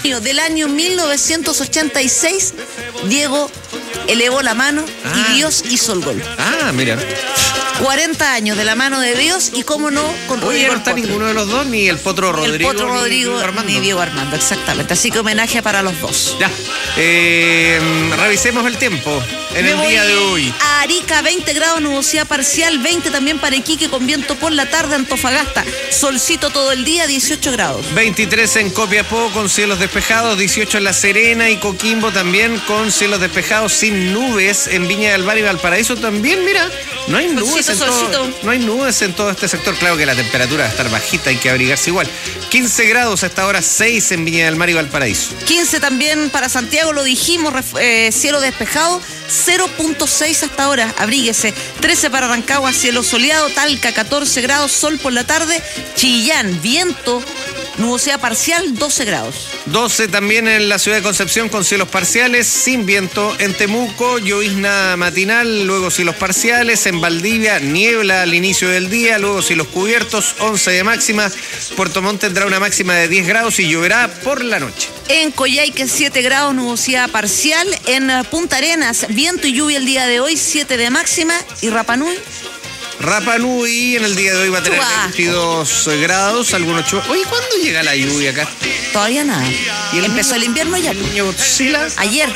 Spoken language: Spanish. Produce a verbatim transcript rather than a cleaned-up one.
junio del año mil novecientos ochenta y seis, Diego elevó la mano Ah. y Dios hizo el gol. Ah, mira. cuarenta años de la mano de Dios y, cómo no, con Oye, Rodrigo no el está Potro. ninguno de los dos, ni el Potro Ni Rodrigo. el Potro ni Rodrigo Diego Armando. ni Diego Armando, exactamente. Así que homenaje para los dos. Ya. Eh, revisemos el tiempo en Me el voy día de hoy. a Arica, veinte grados, nubosidad parcial, veinte también para Iquique con viento por la tarde, Antofagasta, solcito todo el día, dieciocho grados. veintitrés en Copiapó con cielos despejados, dieciocho en La Serena y Coquimbo también con cielos despejados sin nubes. En Viña del Mar y Valparaíso también, mira, no hay nubes Solcito, en todo, solcito. no hay nubes en todo este sector. Claro que la temperatura va a estar bajita, hay que abrigarse igual. quince grados hasta ahora, seis en Viña del Mar y Valparaíso. quince también para Santiago, lo dijimos, ref- eh, cielo despejado, cero punto seis hasta ahora, abríguese. trece para Rancagua, cielo soleado, Talca, catorce grados, sol por la tarde, Chillán, viento, nubosidad parcial, doce grados. doce también en la ciudad de Concepción con cielos parciales, sin viento. En Temuco, llovizna matinal, luego cielos parciales. En Valdivia, niebla al inicio del día, luego cielos cubiertos, once de máxima. Puerto Montt tendrá una máxima de diez grados y lloverá por la noche. En Coyhaique, siete grados, nubosidad parcial. En eh, Punta Arenas, viento y lluvia el día de hoy, siete de máxima. Y Rapa Nui, Rapa Nui en el día de hoy va a tener Chubasco. veintidós grados, algunos chubascos. Oye, ¿cuándo llega la lluvia acá? todavía nada. ¿Y el Empezó niño- el invierno ya. ¿El niño Godzilla? Ayer,